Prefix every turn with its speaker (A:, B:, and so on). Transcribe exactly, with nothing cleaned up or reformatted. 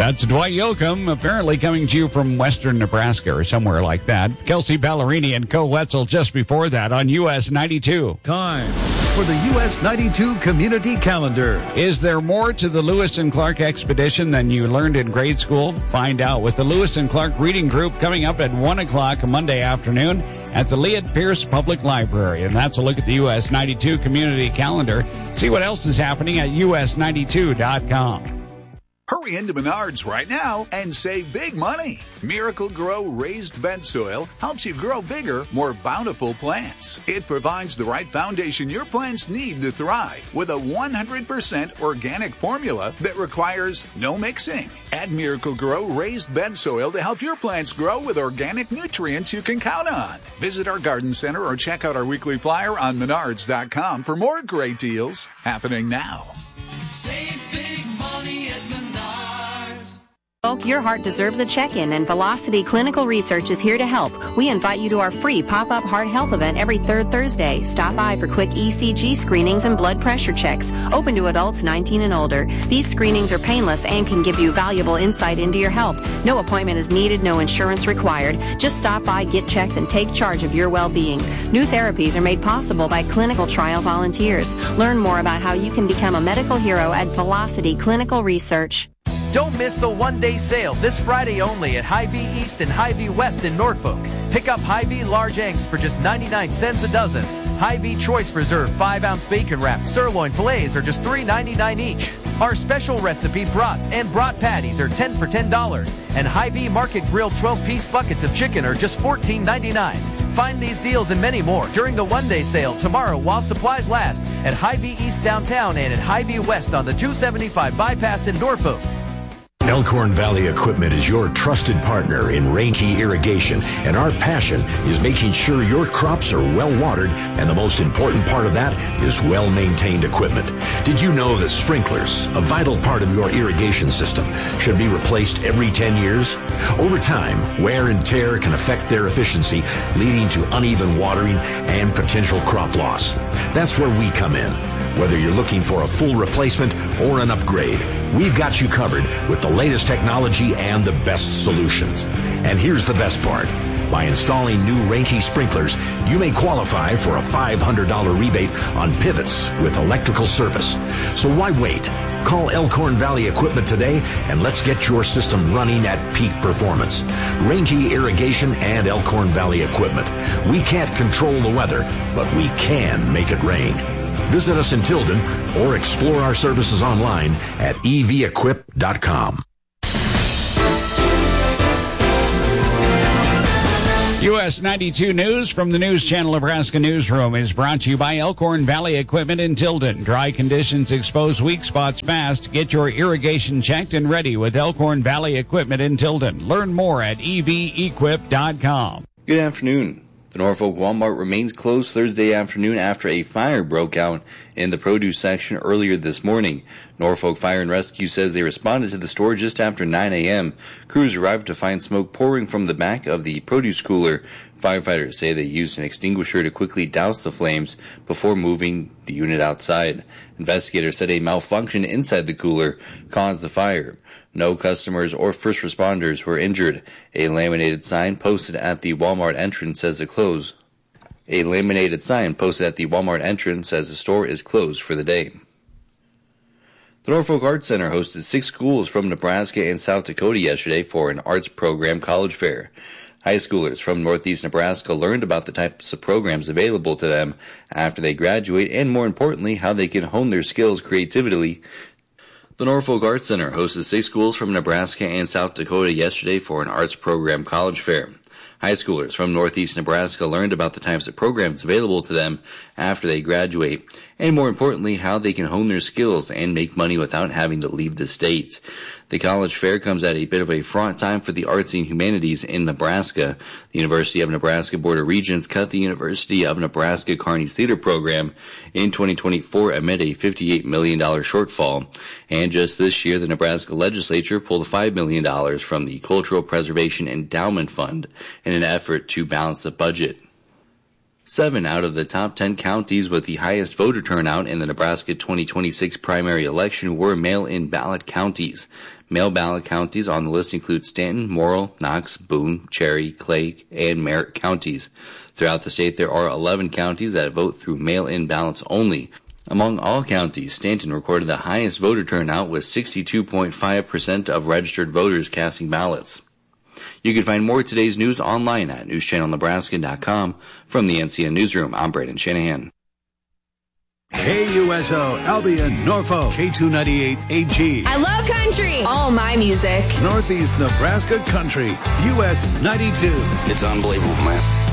A: That's Dwight Yoakam, apparently coming to you from western Nebraska or somewhere like that. Kelsey Ballerini and Co. Wetzel just before that on U S ninety-two.
B: Time for the U S ninety-two Community Calendar.
A: Is there more to the Lewis and Clark expedition than you learned in grade school? Find out with the Lewis and Clark Reading Group coming up at one o'clock Monday afternoon at the Leatt Pierce Public Library. And that's a look at the U S ninety-two Community Calendar. See what else is happening at U S ninety-two dot com.
C: Hurry into Menards right now and save big money. Miracle Grow raised bed soil helps you grow bigger, more bountiful plants. It provides the right foundation your plants need to thrive with a one hundred percent organic formula that requires no mixing. Add Miracle Grow raised bed soil to help your plants grow with organic nutrients you can count on. Visit our garden center or check out our weekly flyer on menards dot com for more great deals happening now.
D: Save big money at Menards.
E: Your heart deserves a check-in, and Velocity Clinical Research is here to help. We invite you to our free pop-up heart health event every third Thursday. Stop by for quick E C G screenings and blood pressure checks. Open to adults nineteen and older. These screenings are painless and can give you valuable insight into your health. No appointment is needed, no insurance required. Just stop by, get checked, and take charge of your well-being. New therapies are made possible by clinical trial volunteers. Learn more about how you can become a medical hero at Velocity Clinical Research.
F: Don't miss the one-day sale this Friday only at Hy-Vee East and Hy-Vee West in Norfolk. Pick up Hy-Vee large eggs for just ninety-nine cents a dozen. Hy-Vee Choice Reserve five ounce bacon wrap sirloin fillets are just three ninety-nine each. Our special recipe brats and brat patties are ten for ten dollars. And Hy-Vee Market Grill twelve piece buckets of chicken are just fourteen ninety-nine. Find these deals and many more during the one-day sale tomorrow while supplies last at Hy-Vee East downtown and at Hy-Vee West on the two seventy-five bypass in Norfolk.
G: Elkhorn Valley Equipment is your trusted partner in Reinke irrigation, and our passion is making sure your crops are well watered, and the most important part of that is well-maintained equipment. Did you know that sprinklers, a vital part of your irrigation system, should be replaced every ten years? Over time, wear and tear can affect their efficiency, leading to uneven watering and potential crop loss. That's where we come in. Whether you're looking for a full replacement or an upgrade, we've got you covered with the latest technology and the best solutions. And here's the best part. By installing new Reinke sprinklers, you may qualify for a five hundred dollars rebate on pivots with electrical service. So why wait? Call Elkhorn Valley Equipment today and let's get your system running at peak performance. Reinke Irrigation and Elkhorn Valley Equipment. We can't control the weather, but we can make it rain. Visit us in Tilden or explore our services online at e v equip dot com.
A: U S ninety-two News from the News Channel Nebraska Newsroom is brought to you by Elkhorn Valley Equipment in Tilden. Dry conditions expose weak spots fast. Get your irrigation checked and ready with Elkhorn Valley Equipment in Tilden. Learn more at e v equip dot com.
H: Good afternoon. The Norfolk Walmart remains closed Thursday afternoon after a fire broke out in the produce section earlier this morning. Norfolk Fire and Rescue says they responded to the store just after nine a.m. Crews arrived to find smoke pouring from the back of the produce cooler. Firefighters say they used an extinguisher to quickly douse the flames before moving the unit outside. Investigators said a malfunction inside the cooler caused the fire. No customers or first responders were injured. A laminated sign posted at the Walmart entrance says the close. A laminated sign posted at the Walmart entrance says the store is closed for the day. The Norfolk Arts Center hosted six schools from Nebraska and South Dakota yesterday for an arts program college fair. High schoolers from Northeast Nebraska learned about the types of programs available to them after they graduate and, more importantly, how they can hone their skills creatively. The Norfolk Arts Center hosted six schools from Nebraska and South Dakota yesterday for an arts program college fair. High schoolers from Northeast Nebraska learned about the types of programs available to them after they graduate, and more importantly, how they can hone their skills and make money without having to leave the state. The college fair comes at a bit of a fraught time for the arts and humanities in Nebraska. The University of Nebraska Board of Regents cut the University of Nebraska Kearney's theater program in twenty twenty-four amid a fifty-eight million dollars shortfall. And just this year, the Nebraska legislature pulled five million dollars from the Cultural Preservation Endowment Fund in an effort to balance the budget. Seven out of the top ten counties with the highest voter turnout in the Nebraska twenty twenty-six primary election were mail-in ballot counties. Mail ballot counties on the list include Stanton, Morrill, Knox, Boone, Cherry, Clay, and Merritt counties. Throughout the state, there are eleven counties that vote through mail-in ballots only. Among all counties, Stanton recorded the highest voter turnout with sixty-two point five percent of registered voters casting ballots. You can find more of today's news online at news channel nebraska dot com. From the N C N Newsroom, I'm Braden Shanahan.
B: K U S O, Albion, Norfolk, K two ninety-eight A G.
I: I love country. All my music.
B: Northeast Nebraska Country, U S ninety-two.
J: It's unbelievable, man.